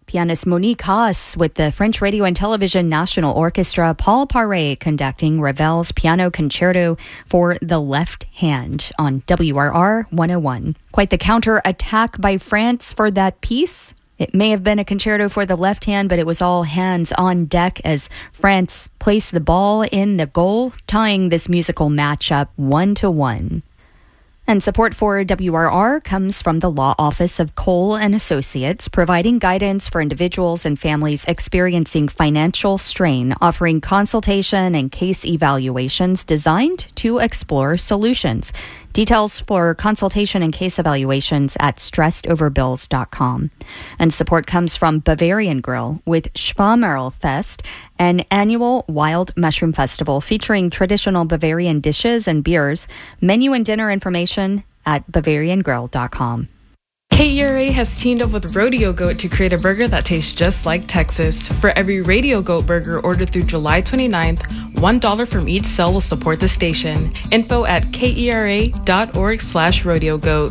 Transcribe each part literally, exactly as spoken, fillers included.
Pianist Monique Haas with the French Radio and Television National Orchestra, Paul Paré conducting Ravel's Piano Concerto for the Left Hand on W R R one oh one. Quite the counter-attack by France for that piece. It may have been a concerto for the left hand, but it was all hands on deck as France placed the ball in the goal, tying this musical matchup one to one. And support for W R R comes from the Law Office of Cole and Associates, providing guidance for individuals and families experiencing financial strain, offering consultation and case evaluations designed to explore solutions. Details for consultation and case evaluations at stressed over bills dot com. And support comes from Bavarian Grill with Schwamerlfest, an annual wild mushroom festival featuring traditional Bavarian dishes and beers. Menu and dinner information at bavarian grill dot com. K E R A has teamed up with Rodeo Goat to create a burger that tastes just like Texas. For every Radio Goat burger ordered through July twenty-ninth, one dollar from each sale will support the station. Info at kera.org slash rodeo goat.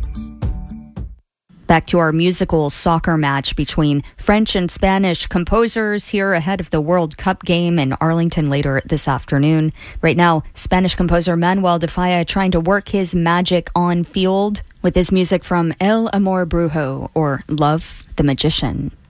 Back to our musical soccer match between French and Spanish composers here ahead of the World Cup game in Arlington later this afternoon. Right now, Spanish composer Manuel de Falla trying to work his magic on field with his music from El Amor Brujo, or Love the Magician.